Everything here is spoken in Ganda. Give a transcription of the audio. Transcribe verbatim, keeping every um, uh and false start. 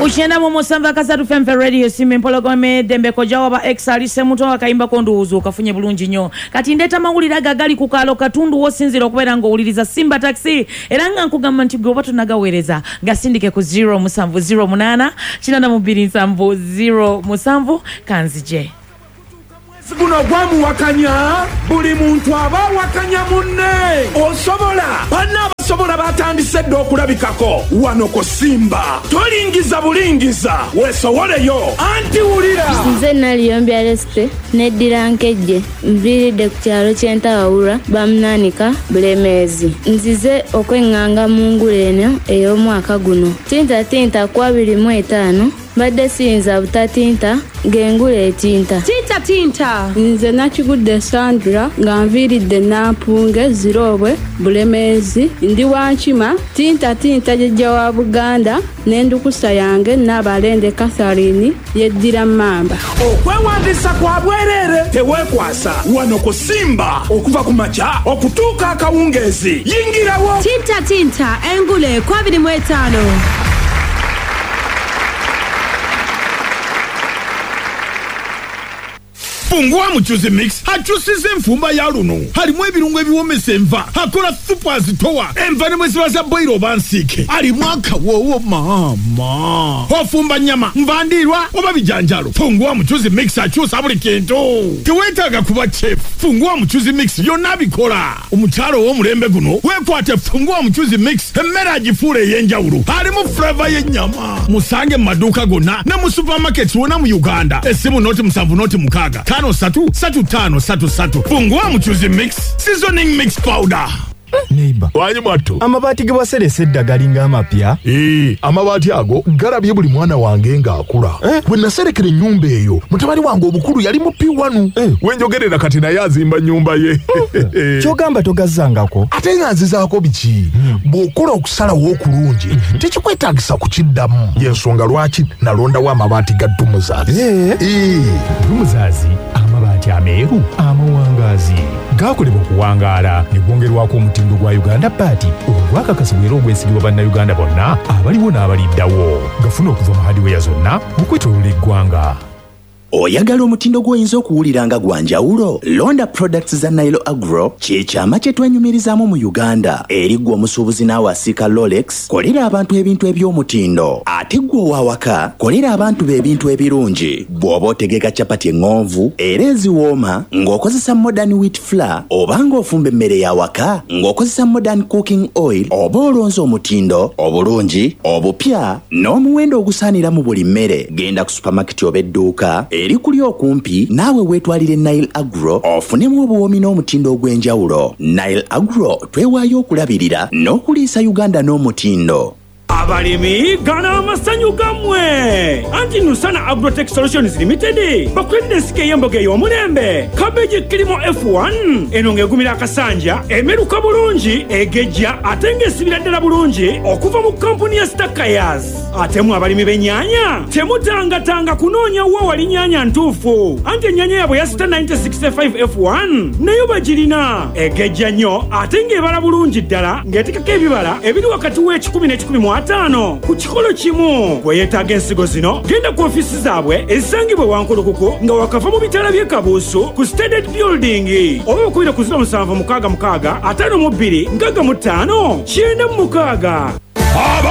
Uchenda mu musamba kasatu femfe radio simu mpologome dembe kojawa ba exalise muto akaimba konduuzo kafunye bulungi nyo kati ndeta mawulira gagali kukalo katundu wosinzira okubera ngo uliriza Simba taxi eranga nkugamba nti gwe batunagawereza gasindike ku zero musanvu zero munana kinana mubiri nsanvu zero musanvu kanzije Siguno gwamu wakanya buli muntu aba wakanya munne osobola bana basobola batandise ddo okulabikako wano ko Simba tolingiza bulingiza wesowoleyo anti wulira nze naliyombi aleste neddirankeje mviridde ku kyalo ky'entawawula bamunanika bulemezi nzize okwenganga mu nguleno ey'omwaka guno tinta tinta kwa abiri mu etaano badde siyinza butatinta ngengule etinta tinta tinta nze nakigudde Sandra nga nviridde Nampunge Zirobwe Bulemezi ndi wankima tinta tinta jjajja wa Buganda n'endukusa yange n'abalende Catherine yeddira mamba okwewandisa kwa bwerere tewekwasa wano ko Simba okuva ku macha okutuuka akawungezi yingirawo tinta tinta engule kwa abiri mu etaano Fungua Muchuzi Mix hachusize mfumba ya luno halimu ebirungo ebiwomesa enva hakola super zitowa enva ne mwesibaza boiro bansike ali mwaka wowo mama ofumba nyama mvandirwa oba bijanjalo Fungua Muchuzi Mix hachusa buli kintu teweetaaga kuba chef Fungua Muchuzi Mix yonna bikola omukyalo w'omulembe guno wekwate Fungua Muchuzi Mix emmere agifuula ey'enjawulo halimu flavor y'ennyama musange mu maduuka gonna ne mu supermarket wonna mu Uganda essimu noti musanvu noti mukaga Tano satu, satu tano, satu satu. Fungua Muchuzi Mix, seasoning mix powder. Neighbor. Wanyi mato. Amabati ge baserese eddaga amapya. Eh, amabati ago galabye buli mwana wange nga akula. Eh, bwe naserekera ennyumba eyo, mutabani wange obukulu yali mu P one. Eh, wenjogerera kati naye azimba nyumba ye. Kyogamba togazzangako. Ate nga nzizaako biki? Hmm. Bw'okola okusalawo okulungi, mm-hmm. tekikwetaagisa kukiddamu. Y'ensonga lwaki nalondawo amabati ga Dumuzaazi. Eh, eh. Dumuzaazi amabati ameeru amawangaazi. Gaakolebwa okuwangaala ne gwongerwako omutindo gwa Uganda Party ogwakakasibwa era ogwesigibwa bannayuganda bonna abaliwo n'abaliddawo. Gafuna okuva mu hardware zonna okwetooloola eggwanga. Oyagala omutindo gw'oyinza okuwulira nga gwa njawulo? Londa products za Nile Agro ky'ekyama kye twenyumirizaamu mu Uganda. Eri ggwe omusuubuzi n'awasiika Rolex, kolera abantu ebintu eby'omutindo. Ate ggwe owawaka, kolera abantu b'ebintu ebirungi. Bw'oba otegeka capati eŋŋonvu era eziwooma ng'okozesa modern wheat flour oba ng'ofumba emmere y'awaka ng'okozesa modern cooking oil oba olonza omutindo obulungi obupya n'omuwendo ogusaanira mu buli mmere, genda ku supermarket oba edduuka eri kuli okumpi naawe weetwalire Nile Agro ofunemu obuwoomi n'omutindo ogw'enjawulo. Nile Agro twewaayo okulabirira n'okuliisa Uganda n'omutindo. Abalimi gana amasanyu gamwe anti Nusana Agrotech Solutions Limited bakwedde ensike y'emboga ey'omulembe cabbage kirimo F one eno ng'egumira akasanja emeruka bulungi egejja ate ng'esibira ddala bulungi okuva mu kampuni ya Stakayas. Ate mu abalimi b'ennyaanya temutangatanga kunoonya wa wali nnyanya ntuufu anti ennyanya yabwe ya Star ninety sixty-five F one nayo bagirina egejja nnyo ate ng'ebala bulungi ddala ng'etikako ebibala ebiri wakati w'ekikumi n'ekikumi mu ataano ku kikolo kimu. Bwe yeetaaga ensigo zino genda ku ofiisi zaabwe ezisangibwa Wankulukuku nga wakava mu bitala by'e Kabuusu ku Standard Building oba okubira ku ziro musanvu mukaaga mukaaga ataano mu bbiri nkaaga mu ttaano kyenda mu mukaaga.